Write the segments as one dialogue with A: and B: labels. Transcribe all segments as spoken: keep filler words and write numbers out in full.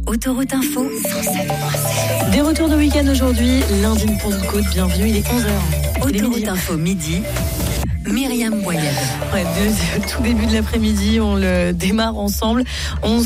A: Autoroute Info, cent sept point sept.
B: Des retours de week-end aujourd'hui, lundi de Pentecôte, bienvenue, il est onze heures.
A: Autoroute Info midi, Myriam Boyel.
B: Ouais, de, de, tout début de l'après-midi, on le démarre ensemble. On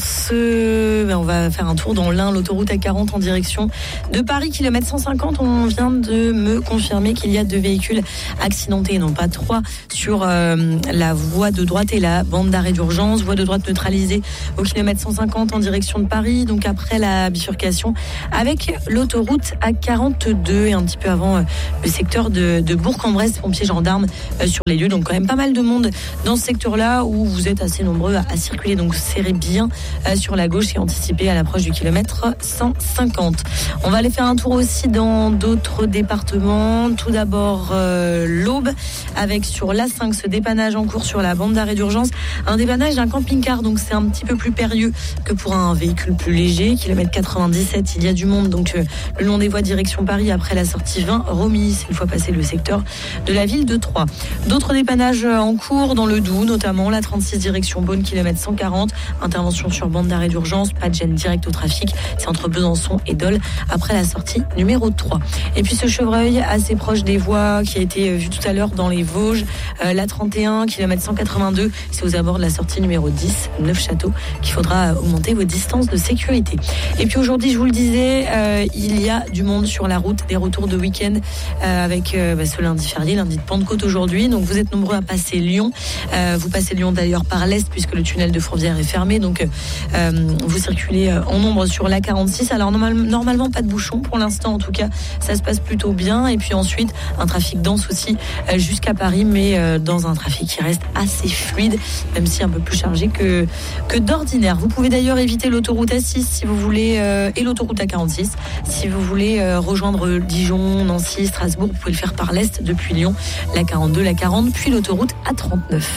B: se, ben on va faire un tour dans l'Ain, l'autoroute A quarante en direction de Paris, kilomètre cent cinquante. On vient de me confirmer qu'il y a deux véhicules accidentés, non pas trois, sur euh, la voie de droite et la bande d'arrêt d'urgence. Voie de droite neutralisée au kilomètre cent cinquante en direction de Paris, donc après la bifurcation avec l'autoroute A quarante-deux et un petit peu avant euh, le secteur de, de Bourg-en-Bresse, pompiers gendarmes euh, sur les lieux. Donc quand même pas mal de monde dans ce secteur-là où vous êtes assez nombreux à, à circuler. Donc serrez bien euh, sur la gauche et anticipez à l'approche du kilomètre cent cinquante. On va aller faire un tour aussi dans d'autres départements. Tout d'abord euh, l'Aube avec sur l'A cinq ce dépannage en cours sur la bande d'arrêt d'urgence. Un dépannage d'un camping-car, donc c'est un petit peu plus périlleux que pour un véhicule plus léger. Kilomètre quatre-vingt-dix-sept, il y a du monde donc euh, le long des voies direction Paris après la sortie vingt Romilly, c'est une fois passé le secteur de la ville de Troyes. D'autres dépannages en cours dans le Doubs, notamment la trente-six direction Beaune, kilomètre cent quarante. Intervention sur bande d'arrêt d'urgence, pas de gêne directe au trafic. C'est entre Besançon et Dole après la sortie numéro trois. Et puis ce chevreuil assez proche des voies qui a été vu tout à l'heure dans les Vosges, euh, la trente et un, kilomètre cent quatre-vingt-deux. C'est aux abords de la sortie numéro dix, Neufchâteau, qu'il faudra augmenter vos distances de sécurité. Et puis aujourd'hui, je vous le disais, euh, il y a du monde sur la route, des retours de week-end euh, avec euh, bah, ce lundi férié, lundi de Pentecôte aujourd'hui. Donc vous êtes nombreux à passer Lyon. Euh, vous passez Lyon d'ailleurs par l'est puisque le tunnel de Fourvière est fermé. Donc euh, vous circulez en nombre sur l'A quarante-six. Alors normal, normalement pas de bouchon pour l'instant. En tout cas, ça se passe plutôt bien. Et puis ensuite, un trafic dense aussi euh, jusqu'à Paris, mais euh, dans un trafic qui reste assez fluide, même si un peu plus chargé que, que d'ordinaire. Vous pouvez d'ailleurs éviter l'autoroute A six si vous voulez euh, et l'autoroute A quarante-six. Si vous voulez euh, rejoindre Dijon, Nancy, Strasbourg, vous pouvez le faire par l'est depuis Lyon, l'A quarante-deux, l'A quarante, puis l'autoroute A trente-neuf.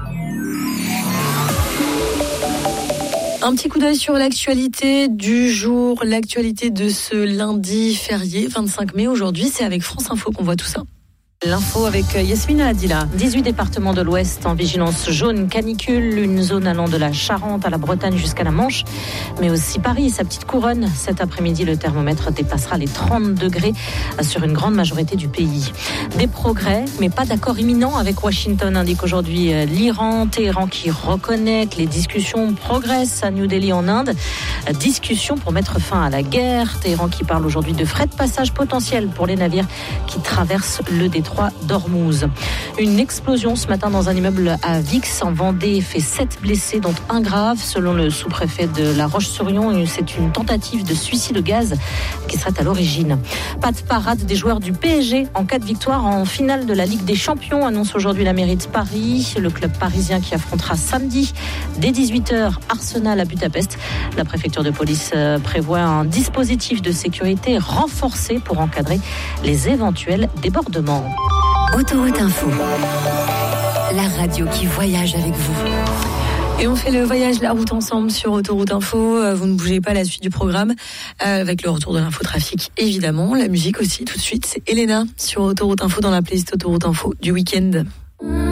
B: Un petit coup d'œil sur l'actualité du jour, l'actualité de ce lundi férié vingt-cinq mai. Aujourd'hui, c'est avec France Info qu'on voit tout ça. L'info avec Yasmina Adila.
C: dix-huit départements de l'Ouest en vigilance jaune canicule, une zone allant de la Charente à la Bretagne jusqu'à la Manche, mais aussi Paris et sa petite couronne. Cet après-midi, le thermomètre dépassera les trente degrés sur une grande majorité du pays. Des progrès, mais pas d'accord imminent avec Washington, indique aujourd'hui l'Iran. Téhéran qui reconnaît que les discussions progressent à New Delhi en Inde. Discussions pour mettre fin à la guerre. Téhéran qui parle aujourd'hui de frais de passage potentiels pour les navires qui traversent le détroit d'Ormuz. Une explosion ce matin dans un immeuble à Vix en Vendée fait sept blessés dont un grave. Selon le sous-préfet de La Roche-sur-Yon, c'est une tentative de suicide au gaz qui serait à l'origine. Pas de parade des joueurs du P S G en cas de victoire en finale de la Ligue des Champions, annonce aujourd'hui la mairie de Paris. Le club parisien qui affrontera samedi dès dix-huit heures Arsenal à Budapest. La préfecture de police prévoit un dispositif de sécurité renforcé pour encadrer les éventuels débordements.
A: Autoroute Info, la radio qui voyage avec vous.
B: Et on fait le voyage, la route ensemble sur Autoroute Info. Vous ne bougez pas, la suite du programme euh, avec le retour de l'infotrafic évidemment, la musique aussi tout de suite. C'est Elena sur Autoroute Info dans la playlist Autoroute Info du week-end.